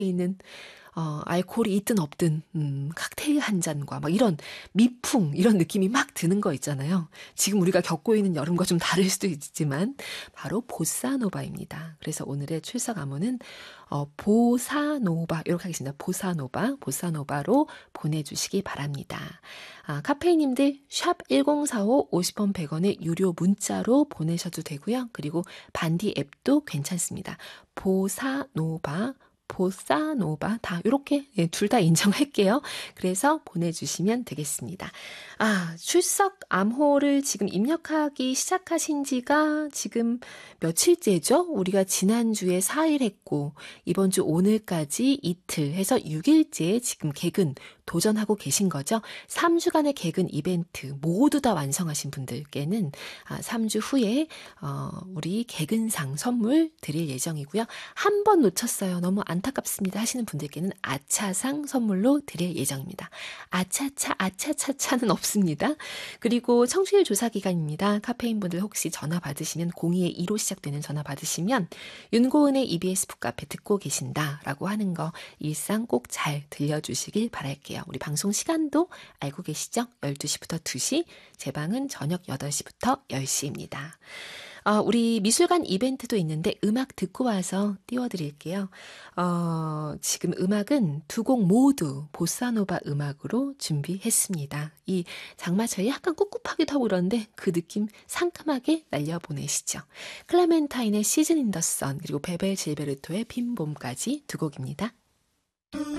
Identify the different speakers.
Speaker 1: 있는 알코올이 있든 없든 칵테일 한 잔과 막 이런 미풍 이런 느낌이 막 드는 거 있잖아요. 지금 우리가 겪고 있는 여름과 좀 다를 수도 있지만 바로 보사노바입니다. 그래서 오늘의 출석 암호는 보사노바 이렇게 하겠습니다. 보사노바로 보내주시기 바랍니다. 카페이님들 샵 1045 50원 100원의 유료 문자로 보내셔도 되고요. 그리고 반디 앱도 괜찮습니다. 보사노바 다 이렇게 둘 다 인정할게요. 그래서 보내주시면 되겠습니다. 출석 암호를 지금 입력하기 시작하신 지가 지금 며칠째죠? 우리가 지난주에 4일 했고 이번 주 오늘까지 이틀 해서 6일째 지금 개근 도전하고 계신 거죠. 3주간의 개근 이벤트 모두 다 완성하신 분들께는 3주 후에 우리 개근상 선물 드릴 예정이고요. 한 번 놓쳤어요. 너무 안타깝습니다 하시는 분들께는 아차상 선물로 드릴 예정입니다. 아차차차는 없습니다. 그리고 청취율 조사 기간입니다. 카페인 분들 혹시 전화 받으시는 02-2로 시작되는 전화 받으시면 윤고은의 EBS 북카페 듣고 계신다라고 하는 거 일상 꼭 잘 들려주시길 바랄게요. 우리 방송 시간도 알고 계시죠? 12시부터 2시, 제 방은 저녁 8시부터 10시입니다. 우리 미술관 이벤트도 있는데 음악 듣고 와서 띄워드릴게요. 지금 음악은 두 곡 모두 보사노바 음악으로 준비했습니다. 이 장마철이 약간 꿉꿉하기도 하고 그런데 그 느낌 상큼하게 날려보내시죠. 클레멘타인의 시즌 인 더 선 그리고 베베 질베르토의 빈 봄까지 두 곡입니다.